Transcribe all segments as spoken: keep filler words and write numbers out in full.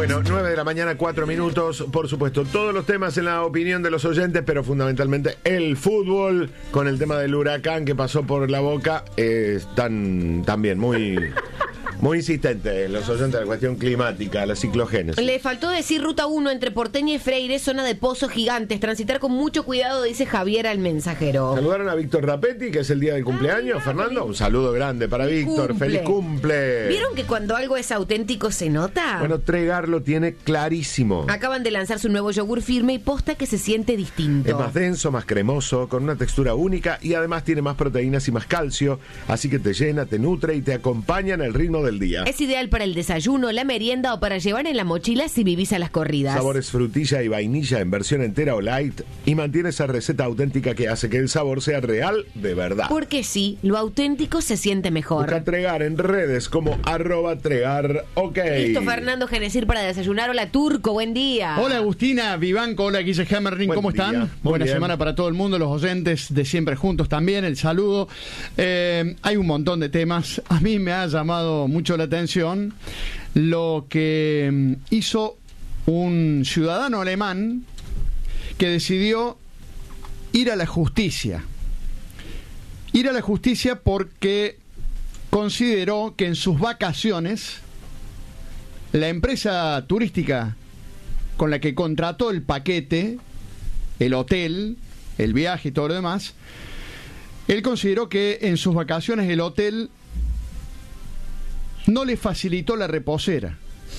Bueno, nueve de la mañana, cuatro minutos. Por supuesto, todos los temas en la opinión de los oyentes, pero fundamentalmente el fútbol, con el tema del huracán que pasó por la Boca, eh, están también muy... Muy insistente los oyentes de la cuestión climática, la ciclogénesis. Le faltó decir ruta uno entre Porteña y Freire, zona de pozos gigantes. Transitar con mucho cuidado, dice Javier al mensajero. Saludaron a Víctor Rapetti, que es el día del cumpleaños. Ay, Fernando, un saludo grande para Feliz Víctor. Cumple. ¡Feliz cumple! ¿Vieron que cuando algo es auténtico se nota? Bueno, Tregar lo tiene clarísimo. Acaban de lanzar su nuevo yogur firme y posta que se siente distinto. Es más denso, más cremoso, con una textura única y además tiene más proteínas y más calcio, así que te llena, te nutre y te acompaña en el ritmo del día. Es ideal para el desayuno, la merienda o para llevar en la mochila si vivís a las corridas. Sabores frutilla y vainilla en versión entera o light y mantiene esa receta auténtica que hace que el sabor sea real de verdad. Porque sí, lo auténtico se siente mejor. Busca Tregar en redes como arroba Tregar, ok. Listo, Fernando Genesir para desayunar. Hola, Turco, buen día. Hola, Agustina, Vivanco, hola, Guille Hammerling, Buen ¿cómo día. están? Muy Buena bien. semana para todo el mundo, los oyentes de Siempre Juntos también, el saludo. Eh, hay un montón de temas. A mí me ha llamado mucho la atención lo que mm, hizo un ciudadano alemán que decidió ir a la justicia. Ir a la justicia porque consideró que en sus vacaciones la empresa turística con la que contrató el paquete, el hotel, el viaje y todo lo demás, él consideró que en sus vacaciones el hotel no le facilitó la reposera.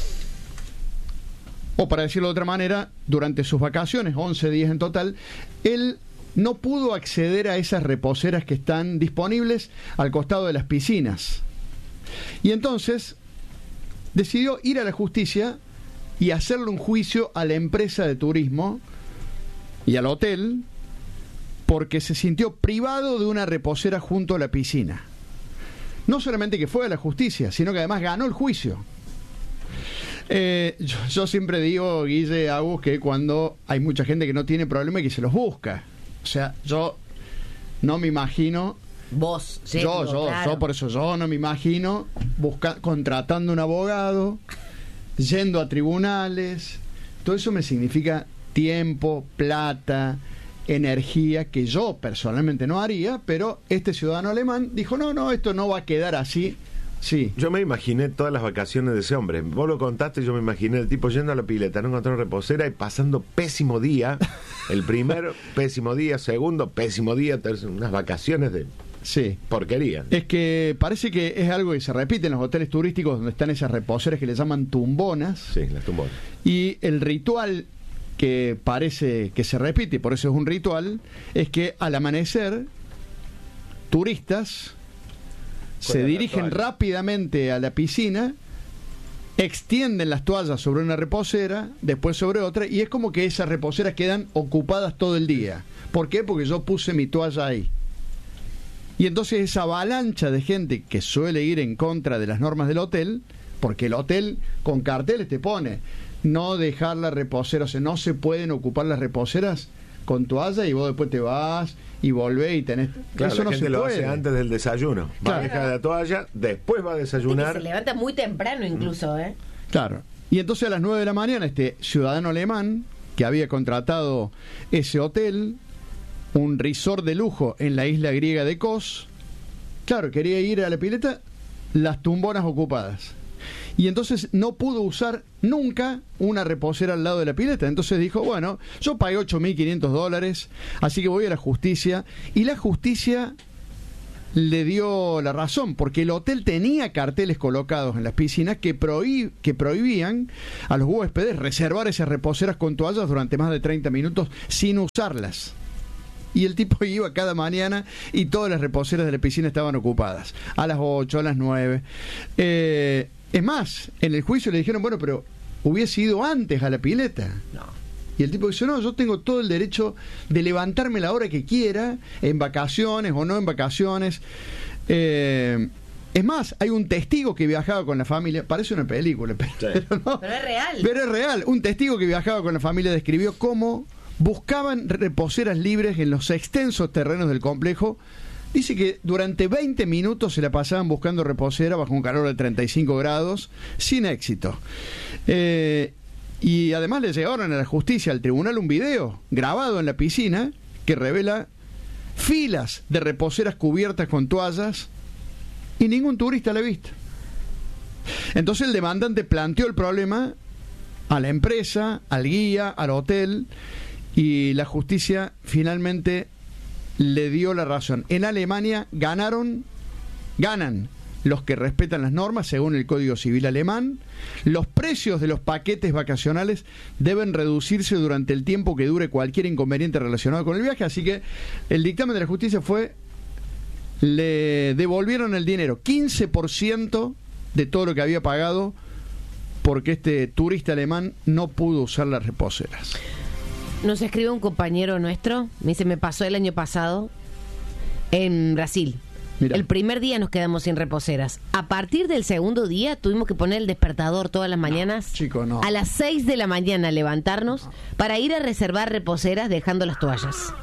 O para decirlo de otra manera, durante sus vacaciones, once días en total, él no pudo acceder a esas reposeras que están disponibles al costado de las piscinas. Y entonces decidió ir a la justicia y hacerle un juicio a la empresa de turismo y al hotel porque se sintió privado de una reposera junto a la piscina. No solamente que fue a la justicia, sino que además ganó el juicio. Eh, yo, yo siempre digo, Guille, Agus, que cuando hay mucha gente que no tiene problema y que se los busca. O sea, yo no me imagino... Vos, Yo, yendo, yo, claro. yo, por eso yo no me imagino busca, contratando un abogado, yendo a tribunales. Todo eso me significa tiempo, plata, energía, que yo personalmente no haría, pero este ciudadano alemán dijo, no, no, esto no va a quedar así. Sí. Yo me imaginé todas las vacaciones de ese hombre. Vos lo contaste, yo me imaginé el tipo yendo a la pileta, no encontró reposera y pasando pésimo día. El primer pésimo día, segundo pésimo día, tercero, unas vacaciones de Sí. porquería. Es que parece que es algo que se repite en los hoteles turísticos donde están esas reposeras que le llaman tumbonas. Sí, las tumbonas. Y el ritual que parece que se repite, por eso es un ritual, es que al amanecer, turistas se Cuelgan la dirigen toalla. rápidamente a la piscina, extienden las toallas sobre una reposera, después sobre otra, y es como que esas reposeras quedan ocupadas todo el día. ¿Por qué? Porque yo puse mi toalla ahí. Y entonces esa avalancha de gente que suele ir en contra de las normas del hotel, porque el hotel con carteles te pone no dejar la reposera, o sea, no se pueden ocupar las reposeras con toalla y vos después te vas y volvés y tenés... Claro, eso la no gente se lo puede. hace antes del desayuno. Va Claro. a dejar la toalla, después va a Y que desayunar. se levanta muy temprano incluso, ¿eh? Claro. Y entonces a las nueve de la mañana este ciudadano alemán que había contratado ese hotel, un resort de lujo en la isla griega de Kos, claro, quería ir a la pileta, las tumbonas ocupadas. Y entonces no pudo usar nunca una reposera al lado de la pileta. Entonces dijo, bueno, yo pagué ocho mil quinientos dólares, así que voy a la justicia. Y la justicia le dio la razón, porque el hotel tenía carteles colocados en las piscinas que, prohib- que prohibían a los huéspedes reservar esas reposeras con toallas durante más de treinta minutos sin usarlas. Y el tipo iba cada mañana y todas las reposeras de la piscina estaban ocupadas. A las ocho, a las nueve. Eh, es más, en el juicio le dijeron, bueno, pero hubiese ido antes a la pileta. No. Y el tipo dice, no, yo tengo todo el derecho de levantarme la hora que quiera, en vacaciones o no en vacaciones. Eh, es más, hay un testigo que viajaba con la familia, parece una película, pero, Sí. pero no. Pero es real. Pero es real. Un testigo que viajaba con la familia describió cómo buscaban reposeras libres en los extensos terrenos del complejo Dice que durante veinte minutos se la pasaban buscando reposera bajo un calor de treinta y cinco grados, sin éxito. Eh, y además le llegaron a la justicia, al tribunal, un video grabado en la piscina que revela filas de reposeras cubiertas con toallas y ningún turista la ha visto. Entonces el demandante planteó el problema a la empresa, al guía, al hotel, y la justicia finalmente le dio la razón. En Alemania ganaron, ganan los que respetan las normas según el Código Civil alemán. Los precios de los paquetes vacacionales deben reducirse durante el tiempo que dure cualquier inconveniente relacionado con el viaje. Así que el dictamen de la justicia fue, le devolvieron el dinero, quince por ciento de todo lo que había pagado, porque este turista alemán no pudo usar las reposeras. Nos escribe un compañero nuestro, me dice, me pasó el año pasado en Brasil. Mirá. El primer día nos quedamos sin reposeras. A partir del segundo día tuvimos que poner el despertador todas las mañanas. No, chico, no. A las seis de la mañana levantarnos no. para ir a reservar reposeras dejando las toallas.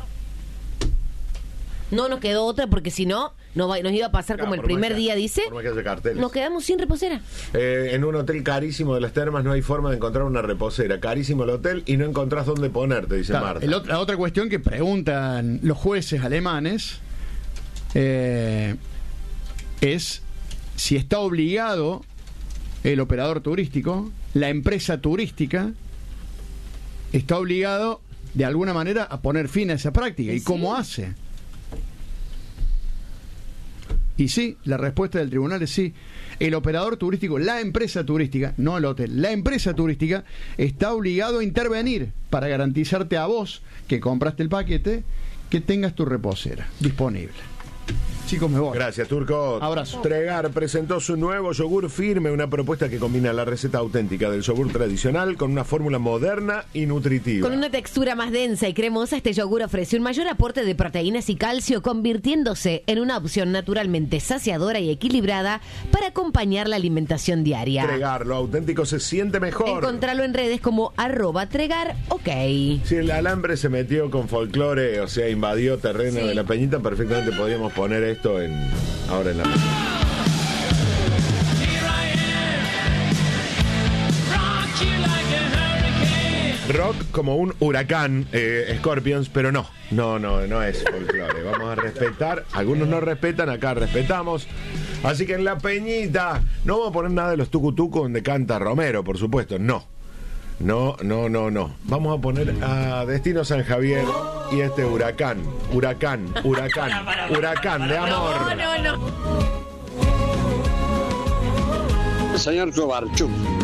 No nos quedó otra porque si no, nos, nos iba a pasar claro, como el primer que, día, dice. Nos quedamos sin reposera. Eh, en un hotel carísimo de las Termas no hay forma de encontrar una reposera. Carísimo el hotel y no encontrás dónde ponerte, dice claro, Marta. El otro, la otra cuestión que preguntan los jueces alemanes eh, es si está obligado el operador turístico, la empresa turística, está obligado de alguna manera a poner fin a esa práctica. ¿Y sí? ¿Cómo hace? Y sí, la respuesta del tribunal es sí. El operador turístico, la empresa turística, no el hotel, la empresa turística está obligado a intervenir para garantizarte a vos que compraste el paquete que tengas tu reposera disponible. Chicos, me voy. Gracias, Turco. Abrazo. Tregar presentó su nuevo yogur firme, una propuesta que combina la receta auténtica del yogur tradicional con una fórmula moderna y nutritiva. Con una textura más densa y cremosa, este yogur ofrece un mayor aporte de proteínas y calcio, convirtiéndose en una opción naturalmente saciadora y equilibrada para acompañar la alimentación diaria. Tregar, lo auténtico se siente mejor. Encontralo en redes como arroba tregar, ok. Si el alambre se metió con folclore, o sea, invadió terreno sí. de la Peñita, perfectamente podríamos poner esto en ahora en la rock como un huracán, eh, Scorpions, pero no, no, no, no es folclore. Vamos a respetar, algunos no respetan, acá respetamos. Así que en la Peñita no vamos a poner nada de los tucutucos donde canta Romero, por supuesto, no. No, no, no, no. Vamos a poner a Destino San Javier y este huracán, huracán, huracán, huracán de amor. No, no, no. Señor Kovarchuk,